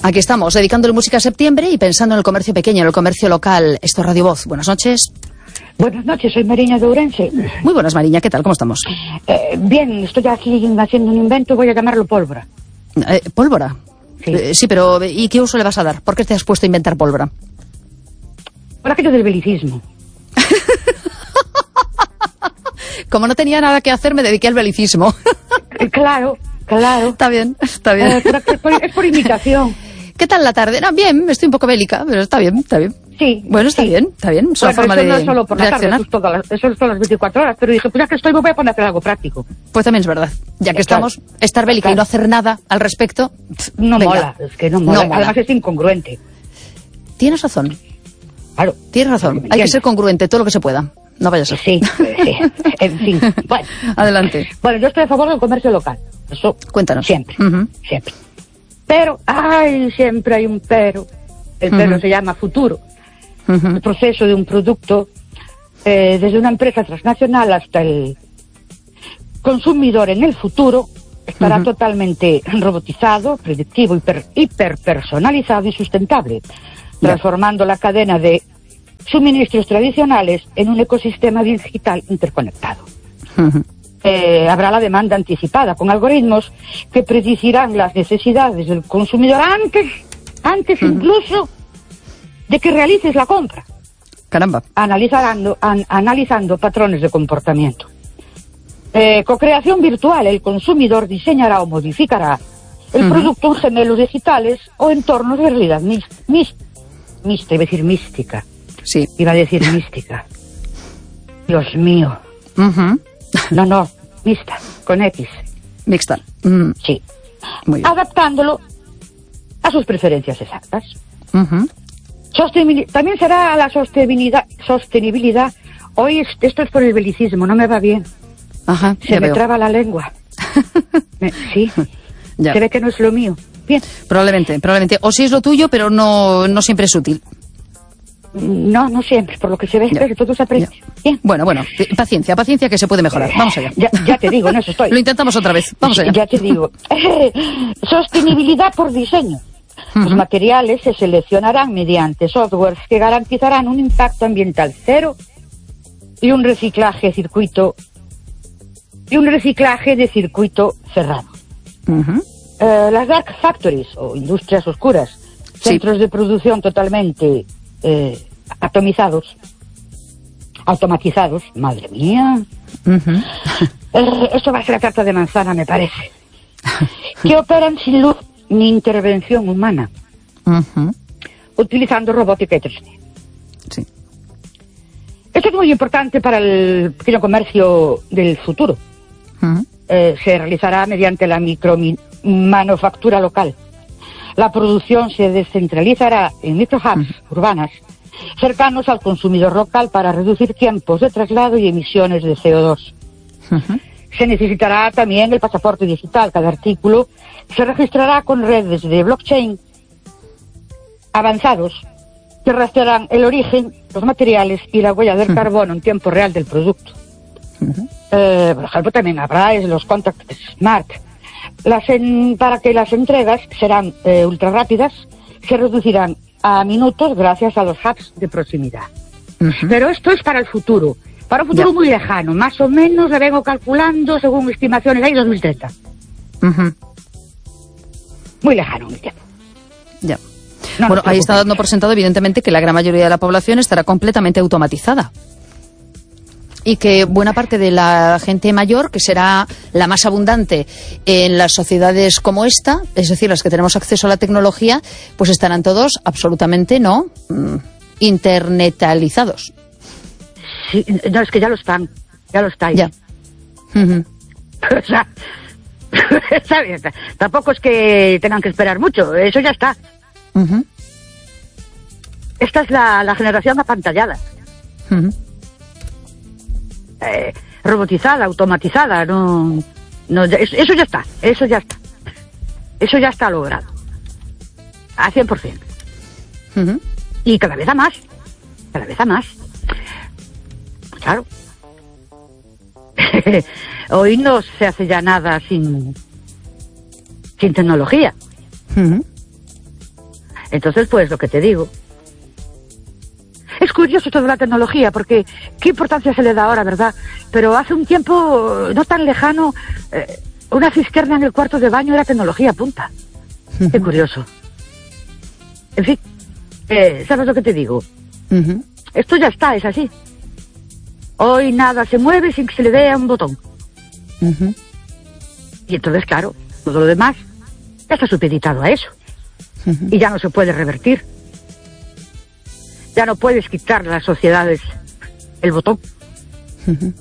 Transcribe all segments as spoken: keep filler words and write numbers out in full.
Aquí estamos, dedicándole música a septiembre y pensando en el comercio pequeño, en el comercio local. Esto es Radio Voz. Buenas noches. Buenas noches, soy Mariña de Ourense. Muy buenas, Mariña. ¿Qué tal? ¿Cómo estamos? Eh, bien, estoy aquí haciendo un invento, voy a llamarlo pólvora. Eh, ¿Pólvora? Sí. Eh, sí, pero ¿y qué uso le vas a dar? ¿Por qué te has puesto a inventar pólvora? Por aquello del belicismo. Como no tenía nada que hacer, me dediqué al belicismo. Eh, claro, claro. Está bien, está bien. Eh, por, por, es por imitación. ¿Qué tal la tarde? No, bien, estoy un poco bélica, pero está bien, está bien. Sí. Bueno, está sí. bien, está bien. Es una bueno, forma eso de no es solo por la tarde, reaccionar. eso es, todas las, eso es todas las veinticuatro horas, pero dije, pues ya que estoy, me voy a poner a hacer algo práctico. Pues también es verdad. Ya que Claro. estamos, estar bélica Claro. y no hacer nada al respecto, pff, No venga. mola, es que no mola. No mola. Además es incongruente. Tienes razón, Claro. tienes razón. ¿Me Hay que entiendes? ser congruente todo lo que se pueda. No vayas a ser. Sí, eh, sí. En fin. Bueno. Adelante. Bueno, yo estoy a favor del comercio local. Eso. Cuéntanos. Siempre. Ujú. Siempre. Pero, ay, siempre hay un pero. El pero Ujú. se llama futuro. Ujú. El proceso de un producto, eh, desde una empresa transnacional hasta el consumidor en el futuro, estará Ujú. totalmente robotizado, predictivo, hiper, hiperpersonalizado y sustentable, transformando la cadena de suministros tradicionales en un ecosistema digital interconectado. Ujú. Eh, habrá la demanda anticipada con algoritmos que predecirán las necesidades del consumidor antes, antes Ujú. incluso de que realices la compra, Caramba. analizando, an- analizando patrones de comportamiento. Eh, co-creación virtual, el consumidor diseñará o modificará el Ujú. producto en gemelos digitales o entornos de realidad mis, mis, mixta, iba a decir mística, Sí. iba a decir mística. Dios mío. Ujú. No, no, mixta, con X, Mixta. Mm, sí. Muy bien. Adaptándolo a sus preferencias exactas. Ujú. Sostenibil- También será la sostenibilidad, sostenibilidad. Hoy es- esto es por el belicismo, no me va bien. Ajá, Se ya me veo. traba la lengua. Me- sí, Ya. se ve que no es lo mío. Bien, Probablemente, probablemente. O sí es lo tuyo, pero no, no siempre es útil. no, no siempre, por lo que se ve, Ya. pero todo se aprende. Ya. Bien, Bueno, bueno, eh, paciencia, paciencia que se puede mejorar. Vamos allá. ya, ya te digo, en eso estoy. Lo intentamos otra vez. Vamos allá. Ya te digo. Sostenibilidad por diseño. Los Ujú. materiales se seleccionarán mediante softwares que garantizarán un impacto ambiental cero y un reciclaje circuito y un reciclaje de circuito cerrado. Ujú. Eh, las dark factories o industrias oscuras, Sí. centros de producción totalmente eh, atomizados, automatizados, madre mía. Ujú. Eh, esto va a ser la tarta de manzana, me parece. Que operan sin luz ni intervención humana, Ujú. utilizando robótica y tres D. Sí. Esto es muy importante para el pequeño comercio del futuro. Ujú. Eh, se realizará mediante la micromanufactura local. La producción se descentralizará en microhubs urbanas cercanos al consumidor local para reducir tiempos de traslado y emisiones de C O dos. Ujú. Se necesitará también el pasaporte digital. Cada artículo se registrará con redes de blockchain avanzados que rastrearán el origen, los materiales y la huella del carbono en tiempo real del producto. Ujú. Eh, por ejemplo, también habrá es los Contact Smart. Las en- para que las entregas serán eh, ultra rápidas, se reducirán a minutos gracias a los hubs de proximidad. Ujú. Pero esto es para el futuro, para un futuro Ya. muy lejano, más o menos le vengo calculando según estimaciones ahí dos mil treinta. Ujú. Muy lejano mi tiempo. Ya. No Bueno, nos ahí está preocupemos. dando por sentado, evidentemente, que la gran mayoría de la población estará completamente automatizada. Y que buena parte de la gente mayor, que será la más abundante en las sociedades como esta, es decir, las que tenemos acceso a la tecnología, pues estarán todos absolutamente, ¿no?, Mm, internetalizados. Sí, no, es que ya lo están, ya lo estáis. Ya. Ujú. O sea, ¿sabes? Tampoco es que tengan que esperar mucho, eso ya está. Ujú. Esta es la, la generación apantallada, Ujú. eh, robotizada, automatizada, no, no, eso, eso ya está, eso ya está, eso ya está logrado, a cien por ciento. Ujú. Y cada vez a más, cada vez a más. Claro. Hoy no se hace ya nada sin, sin tecnología. Ujú. Entonces, pues, lo que te digo. Es curioso toda la tecnología, porque qué importancia se le da ahora, ¿verdad? Pero hace un tiempo no tan lejano, eh, una cisterna en el cuarto de baño era tecnología punta. Qué curioso. En fin, eh, ¿sabes lo que te digo? Uh-huh. Esto ya está, es así. Hoy nada se mueve sin que se le dé a un botón. Uh-huh. Y entonces, claro, todo lo demás ya está supeditado a eso. Uh-huh. Y ya no se puede revertir. Ya no puedes quitar a las sociedades el botón. Uh-huh.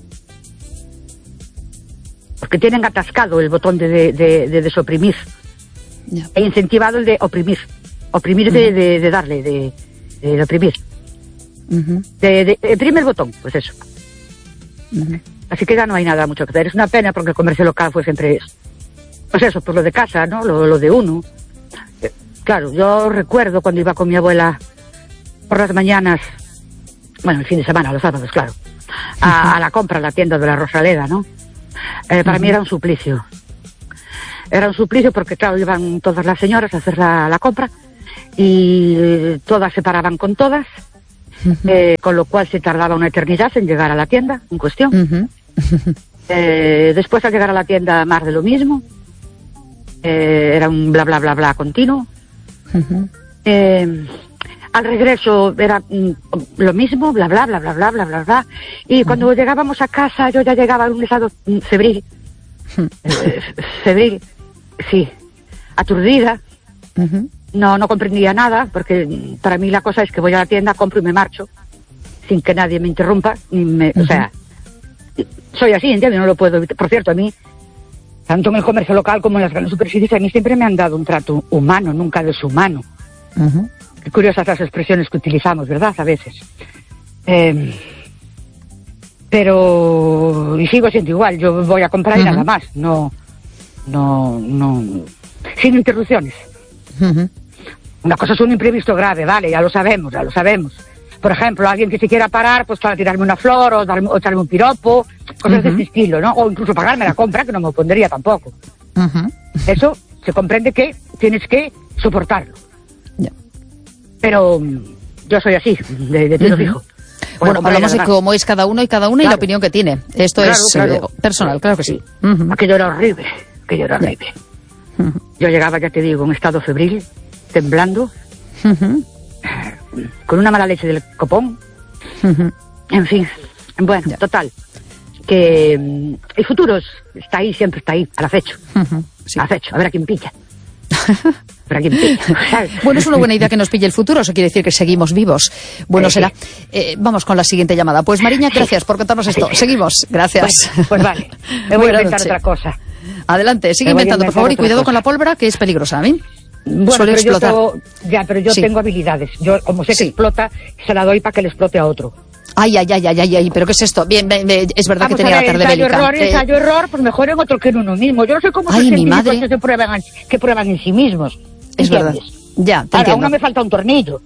Porque tienen atascado el botón de, de, de, de desoprimir. Yeah. E incentivado el de oprimir. Oprimir uh-huh. de, de, de darle, de, de oprimir. Uh-huh. De, de, de oprimir el botón, pues eso. Uh-huh. Así que ya no hay nada mucho que hacer. Es una pena porque el comercio local pues siempre es, pues eso, por lo de casa, ¿no? Lo, lo de uno. Eh, claro, yo recuerdo cuando iba con mi abuela por las mañanas, bueno, el fin de semana, los sábados, claro, a, uh-huh. a la compra a la tienda de la Rosaleda, ¿no? Eh, para uh-huh. mí era un suplicio. Era un suplicio porque, claro, iban todas las señoras a hacer la, la compra y todas se paraban con todas, uh-huh. eh, con lo cual se tardaba una eternidad en llegar a la tienda en cuestión. Uh-huh. eh, después, al llegar a la tienda, más de lo mismo. Eh, era un bla, bla, bla, bla continuo. Uh-huh. Eh, al regreso era mm, lo mismo, bla, bla, bla, bla, bla, bla, bla, bla. Y uh-huh. cuando llegábamos a casa, yo ya llegaba en un estado febril. Uh-huh. Eh, febril, sí, aturdida. Uh-huh. No, no comprendía nada, porque para mí la cosa es que voy a la tienda, compro y me marcho, sin que nadie me interrumpa, ni me, uh-huh. o sea, soy así, ¿entiendes? No lo puedo evitar. Por cierto, a mí, tanto en el comercio local como en las grandes superficies, a mí siempre me han dado un trato humano, nunca deshumano. Uh-huh. Qué curiosas las expresiones que utilizamos, ¿verdad? A veces. Eh, pero, y sigo siendo igual, yo voy a comprar uh-huh. y nada más, no, no, no, sin interrupciones. Uh-huh. Una cosa es un imprevisto grave, vale, ya lo sabemos, ya lo sabemos. Por ejemplo, alguien que se quiera parar, pues para tirarme una flor o, darme, o echarme un piropo, cosas uh-huh. de este estilo, ¿no? O incluso pagarme la compra, que no me opondría tampoco. Uh-huh. Eso se comprende que tienes que soportarlo. Yeah. Pero yo soy así, de, de tiro uh-huh. fijo. Bueno, hablamos de cómo es cada uno y cada una claro. y la opinión que tiene. Esto claro, es claro. Eh, personal, claro que sí. sí. Uh-huh. Aquello era horrible, aquello era horrible. Uh-huh. Yo llegaba, ya te digo, en estado febril, temblando, uh-huh. con una mala leche del copón. Uh-huh. En fin, bueno, yeah. total. Que um, el futuro está ahí, siempre está ahí, al acecho. Uh-huh. Sí. Al acecho, a ver a quién pilla. Bueno, es una buena idea que nos pille el futuro, eso quiere decir que seguimos vivos. Bueno, eh, será. Eh, vamos con la siguiente llamada. Pues Mariña, gracias por contarnos esto. Seguimos, gracias. Bueno, pues vale, me voy a inventar otra cosa. Adelante, sigue inventando, por favor, y cuidado cosa. con la pólvora, que es peligrosa, ¿a mí? Bueno, Suele pero explotar. Yo tengo, ya, pero yo sí. tengo habilidades. Yo, como sé que sí. explota, se la doy para que le explote a otro. Ay, ay, ay, ay, ay, ay, pero ¿qué es esto? Bien, bien, bien es verdad Vamos que tenía ver, la tarde ensayo, bélica. Error, eh... ensayo, error, pues mejor en otro que en uno mismo. Yo no sé cómo ay, se mi madre. que, se prueban, que prueban en sí mismos. Es verdad. Ya, te Ahora, aún no me falta un tornillo.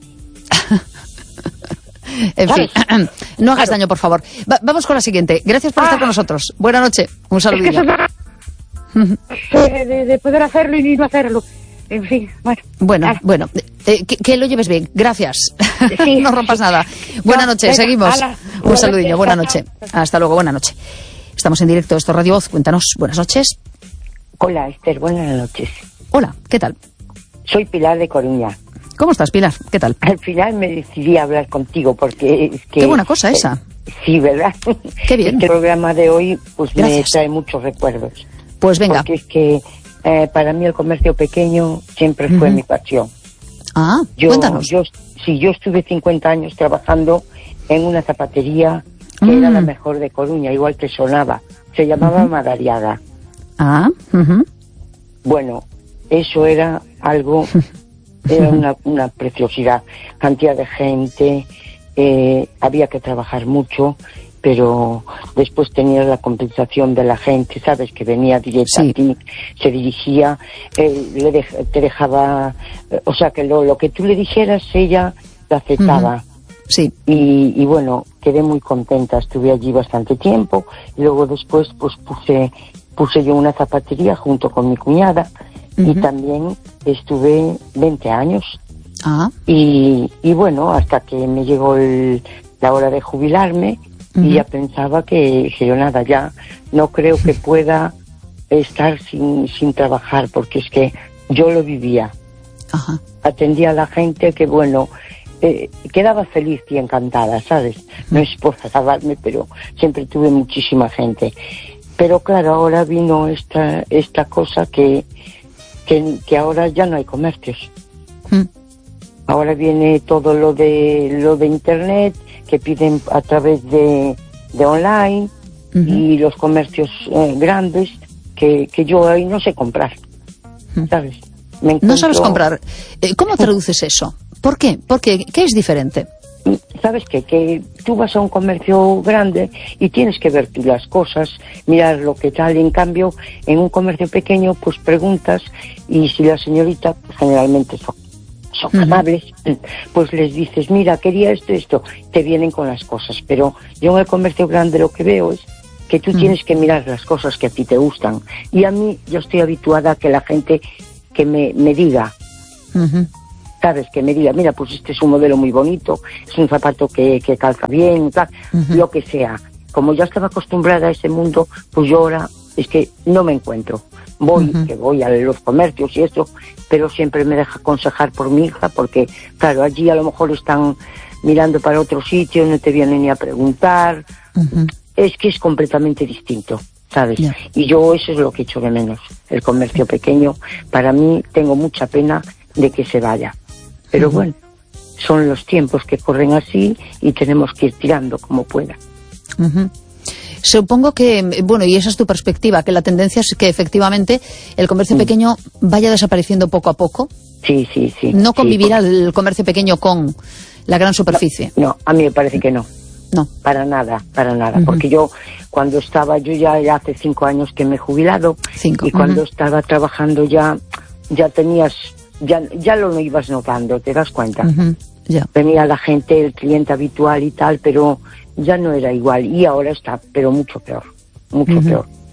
En ¿sabes? fin, no hagas claro. daño, por favor. Va, vamos con la siguiente. Gracias por ah. estar con nosotros. Buenas noches. Un saludo. Es que de, de, de poder hacerlo y no hacerlo. En fin, bueno. Bueno, ala. bueno. Eh, que, que lo lleves bien. Gracias. Sí, no rompas sí. nada. Buenas no, noches. Venga, seguimos. Ala. Un saludillo. Buenas noches. Hasta luego. Buenas noches. Estamos en directo. Esto es Radio Voz. Cuéntanos. Buenas noches. Hola, Esther. Buenas noches. Hola. ¿Qué tal? Soy Pilar de Coruña. ¿Cómo estás, Pilar? ¿Qué tal? Al final me decidí a hablar contigo porque es que... Qué buena cosa esa. Eh, sí, ¿verdad? Qué bien. Este programa de hoy pues Gracias. me trae muchos recuerdos. Pues venga. Porque es que eh, para mí el comercio pequeño siempre fue uh-huh. mi pasión. Ah, yo, cuéntanos. Yo, sí, yo estuve cincuenta años trabajando en una zapatería que mm. era la mejor de Coruña, igual que sonaba. Se llamaba uh-huh. Madariaga. Ah, uh-huh. Bueno, eso era algo... Era una, una preciosidad, cantidad de gente, eh, había que trabajar mucho, pero después tenías la compensación de la gente, ¿sabes? Que venía directa sí. a ti, se dirigía, eh, le de, te dejaba, eh, o sea, que lo, lo que tú le dijeras, ella lo aceptaba. Uh-huh. Sí. Y, y bueno, quedé muy contenta, estuve allí bastante tiempo, y luego después pues puse, puse yo una zapatería junto con mi cuñada, uh-huh. y también estuve veinte años. Ah. Y, y bueno, hasta que me llegó el, la hora de jubilarme, uh-huh. y ya pensaba que, que yo nada, ya no creo que pueda estar sin, sin trabajar, porque es que yo lo vivía. Ajá. Atendía a la gente que, bueno, eh, quedaba feliz y encantada, ¿sabes? No es por alabarme, pero siempre tuve muchísima gente. Pero claro, ahora vino esta esta cosa que, que, que ahora ya no hay comercios. Mm. Ahora viene todo lo de lo de internet, que piden a través de, de online, uh-huh. y los comercios eh, grandes, que, que yo ahí no sé comprar, ¿sabes? Me encuentro... No sabes comprar. ¿Cómo traduces eso? ¿Por qué? ¿Por qué? ¿Qué es diferente? ¿Sabes qué? Que tú vas a un comercio grande y tienes que ver tú las cosas, mirar lo que tal, y en cambio, en un comercio pequeño, pues preguntas, y si la señorita, pues, generalmente son, son uh-huh. amables, pues les dices, mira, quería esto, esto, te vienen con las cosas. Pero yo en el comercio grande lo que veo es que tú uh-huh. tienes que mirar las cosas que a ti te gustan. Y a mí, yo estoy habituada a que la gente que me, me diga, uh-huh. ¿sabes? Que me diga, mira, pues este es un modelo muy bonito, es un zapato que, que calza bien, tal, uh-huh. lo que sea. Como ya estaba acostumbrada a ese mundo, pues yo ahora es que no me encuentro. Voy, uh-huh. que voy a los comercios y esto, pero siempre me deja aconsejar por mi hija, porque, claro, allí a lo mejor están mirando para otro sitio, no te vienen ni a preguntar. Uh-huh. Es que es completamente distinto, ¿sabes? Yeah. Y yo eso es lo que echo de menos. El comercio pequeño, para mí, tengo mucha pena de que se vaya. Pero uh-huh. bueno, son los tiempos que corren así y tenemos que ir tirando como pueda. Uh-huh. Supongo que, bueno, y esa es tu perspectiva, que la tendencia es que efectivamente el comercio mm. pequeño vaya desapareciendo poco a poco. Sí, sí, sí. ¿No convivirá sí, porque... el comercio pequeño con la gran superficie? No, no, a mí me parece que no. No. Para nada, para nada. Uh-huh. Porque yo, cuando estaba, yo ya, ya hace cinco años que me he jubilado. Cinco. Y cuando uh-huh. estaba trabajando ya, ya tenías... Ya, ya lo ibas notando, ¿te das cuenta? Uh-huh. Yeah. Venía la gente, el cliente habitual y tal, pero ya no era igual. Y ahora está, pero mucho peor, mucho uh-huh. peor.